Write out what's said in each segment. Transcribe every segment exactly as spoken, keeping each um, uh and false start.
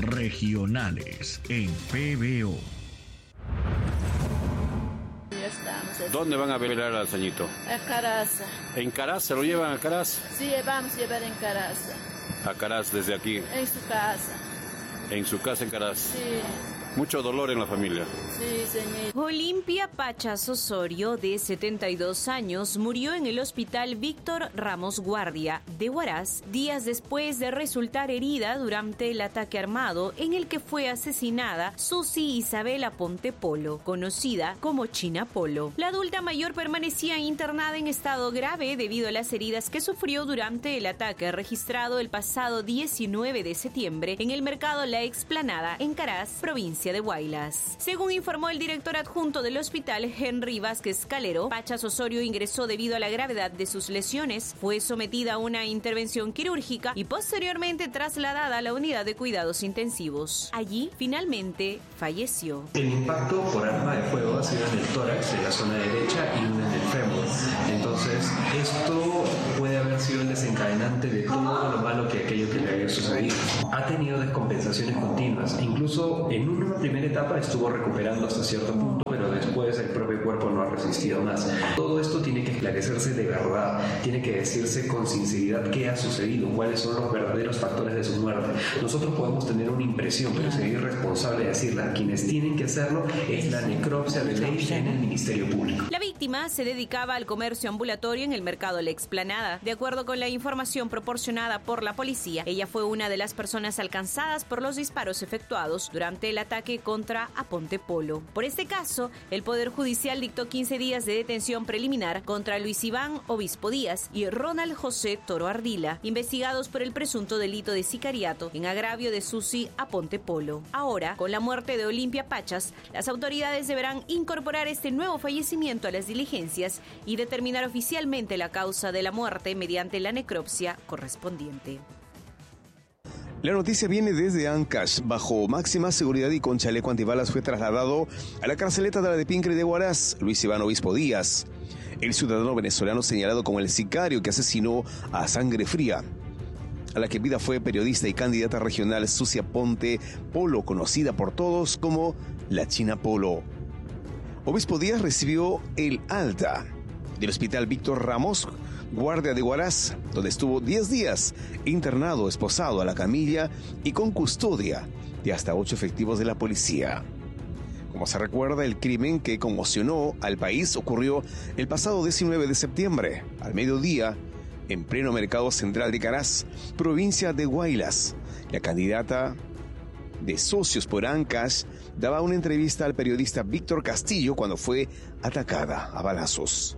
regionales en P B O. ¿Dónde van a velar al Sañito? A Caraza. ¿En Caraza? ¿Lo llevan a Caraza? Sí, vamos a llevar en Caraza. ¿A Caraza desde aquí? En su casa. ¿En su casa en Caraza? Sí. Mucho dolor en la familia. Sí, señor. Olimpia Pachas Osorio, de setenta y dos años, murió en el hospital Víctor Ramos Guardia de Huaraz días después de resultar herida durante el ataque armado en el que fue asesinada Susi Isabela Ponte Polo, conocida como China Polo. La adulta mayor permanecía internada en estado grave debido a las heridas que sufrió durante el ataque registrado el pasado diecinueve de septiembre en el mercado La Explanada en Caraz, provincia de Huaylas. Según informó el director adjunto del hospital, Henry Vázquez Calero, Pachas Osorio ingresó debido a la gravedad de sus lesiones, fue sometida a una intervención quirúrgica y posteriormente trasladada a la unidad de cuidados intensivos. Allí, finalmente, falleció. El impacto por arma de fuego ha sido en el tórax, en la zona derecha y uno en el fémur. Entonces, esto puede haber sido el desencadenante de todo lo malo que aquello que le había sucedido. Ha tenido descompensaciones continuas, incluso en una primera etapa estuvo recuperando hasta cierto punto, pero después el propio cuerpo no ha resistido más. Todo esto tiene que esclarecerse de verdad, tiene que decirse con sinceridad qué ha sucedido, cuáles son los verdaderos factores de su muerte. Nosotros podemos tener una impresión, pero sería irresponsable decirla. Quienes tienen que hacerlo es la necropsia de ley en el Ministerio Público. La víctima se dedicaba al comercio ambulatorio en el mercado La Explanada. De acuerdo con la información proporcionada por la policía, ella fue una de las personas alcanzadas por los disparos efectuados durante el ataque contra Aponte Polo. Por este caso, el Poder Judicial dictó quince días de detención preliminar contra Luis Iván Obispo Díaz y Ronald José Toro Ardila, investigados por el presunto delito de sicariato en agravio de Susi Aponte Polo. Ahora, con la muerte de Olimpia Pachas, las autoridades deberán incorporar este nuevo fallecimiento a las diligencias y determinar oficialmente la causa de la muerte mediante la necropsia correspondiente. La noticia viene desde Ancash. Bajo máxima seguridad y con chaleco antibalas fue trasladado a la carceleta de la de Pincre de Huaraz, Luis Iván Obispo Díaz, el ciudadano venezolano señalado como el sicario que asesinó a sangre fría a la que vida fue periodista y candidata regional Susi Aponte Polo, conocida por todos como la China Polo. Obispo Díaz recibió el alta del hospital Víctor Ramos Guardia de Huaraz, donde estuvo diez días internado, esposado a la camilla y con custodia de hasta ocho efectivos de la policía. Como se recuerda, el crimen que conmocionó al país ocurrió el pasado diecinueve de septiembre, al mediodía, en pleno mercado central de Caraz, provincia de Huaylas. La candidata de Socios por Ancash daba una entrevista al periodista Víctor Castillo cuando fue atacada a balazos.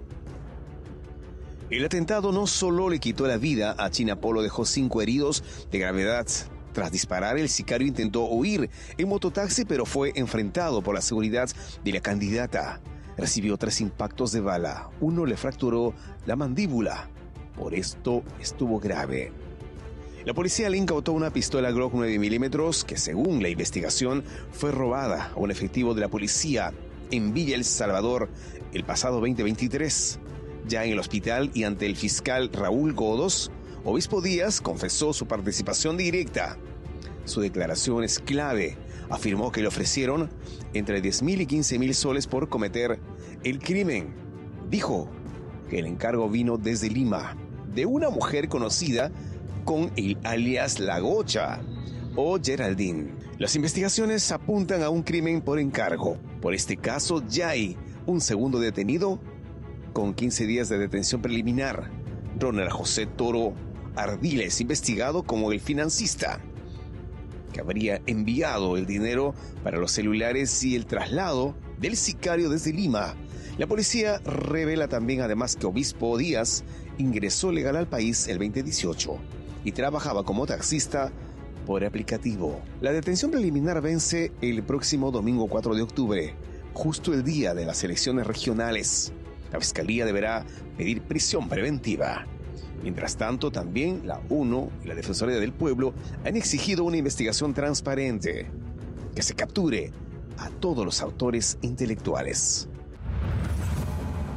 El atentado no solo le quitó la vida a China Polo, dejó cinco heridos de gravedad. Tras disparar, el sicario intentó huir en mototaxi, pero fue enfrentado por la seguridad de la candidata. Recibió tres impactos de bala. Uno le fracturó la mandíbula. Por esto estuvo grave. La policía le incautó una pistola Glock nueve milímetros que, según la investigación, fue robada a un efectivo de la policía en Villa El Salvador el pasado veinte veintitrés. Ya en el hospital y ante el fiscal Raúl Godos, Obispo Díaz confesó su participación directa. Su declaración es clave. Afirmó que le ofrecieron entre diez mil y quince mil soles por cometer el crimen. Dijo que el encargo vino desde Lima, de una mujer conocida con el alias La Gocha o Geraldine. Las investigaciones apuntan a un crimen por encargo. Por este caso ya hay un segundo detenido con quince días de detención preliminar. Ronald José Toro Ardila es investigado como el financista que habría enviado el dinero para los celulares y el traslado del sicario desde Lima. La policía revela también además que Obispo Díaz ingresó legal al país el veinte dieciocho y trabajaba como taxista por aplicativo. La detención preliminar vence el próximo domingo cuatro de octubre, justo el día de las elecciones regionales. La Fiscalía deberá pedir prisión preventiva. Mientras tanto, también la ONU y la Defensoría del Pueblo han exigido una investigación transparente, que se capture a todos los autores intelectuales. Más de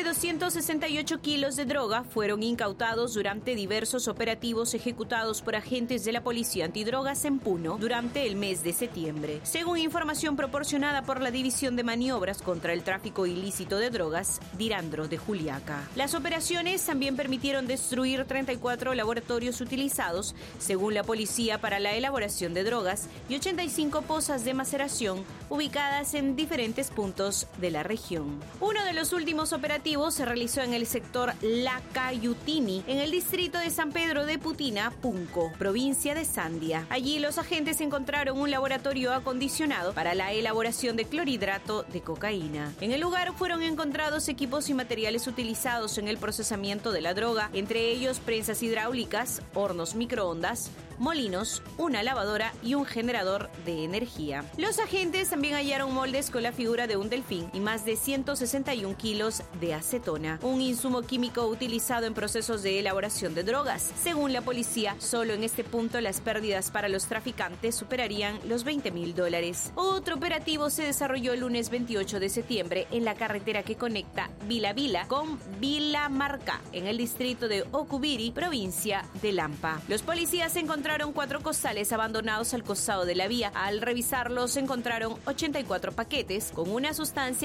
doscientos sesenta y ocho kilos de droga fueron incautados durante diversos operativos ejecutados por agentes de la Policía Antidrogas en Puno durante el mes de septiembre. Según información proporcionada por la División de Maniobras contra el Tráfico Ilícito de Drogas, Dirandro de Juliaca. Las operaciones también permitieron destruir treinta y cuatro laboratorios utilizados, según la policía, para la elaboración de drogas y ochenta y cinco pozas de maceración ubicadas en diferentes puntos de la región. Uno de los últimos operativos se realizó en el sector La Cayutini, en el distrito de San Pedro de Putina, Punco, provincia de Sandia. Allí los agentes encontraron un laboratorio acondicionado para la elaboración de clorhidrato de cocaína. En el lugar fueron encontrados equipos y materiales utilizados en el procesamiento de la droga, entre ellos prensas hidráulicas, hornos microondas, molinos, una lavadora y un generador de energía. Los agentes también hallaron moldes con la figura de un delfín y más de ciento sesenta y un kilos de acetona, un insumo químico utilizado en procesos de elaboración de drogas. Según la policía, solo en este punto las pérdidas para los traficantes superarían los veinte mil dólares. Otro operativo se desarrolló el lunes veintiocho de septiembre en la carretera que conecta Vila Vila con Vilamarca, en el distrito de Ocubiri, provincia de Lampa. Los policías encontraron cuatro costales abandonados al costado de la vía. Al revisarlos encontraron ochenta y cuatro paquetes con una sustancia